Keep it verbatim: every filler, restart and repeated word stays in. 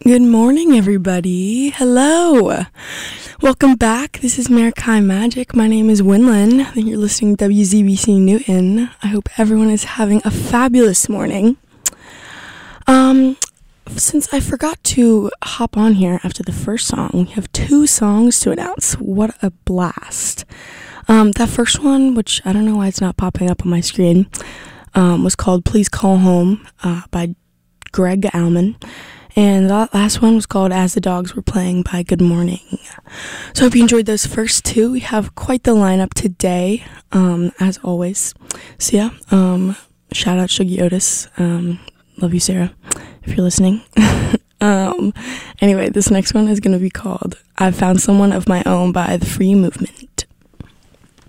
Good morning, everybody. Hello. Welcome back. This is Marikai Magic. My name is Winland. I think you're listening to W Z B C Newton. I hope everyone is having a fabulous morning. Um, since I forgot to hop on here after the first song, we have two songs to announce. What a blast. Um, that first one, which I don't know why it's not popping up on my screen, um, was called Please Call Home uh, by Greg Allman. And that last one was called As the Dogs Were Playing by Good Morning. So I hope you enjoyed those first two. We have quite the lineup today, um, as always. So yeah, um, shout out Shuggy Otis. Um, love you, Sarah, if you're listening. um, anyway, this next one is going to be called I Found Someone of My Own by The Free Movement.